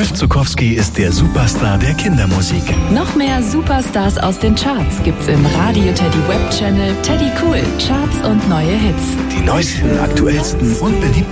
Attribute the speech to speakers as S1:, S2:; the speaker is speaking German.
S1: Rolf Zuckowski ist der Superstar der Kindermusik.
S2: Noch mehr Superstars aus den Charts gibt's im Radio Teddy Web Channel Teddy Cool. Charts und neue Hits.
S1: Die neuesten, aktuellsten und beliebtesten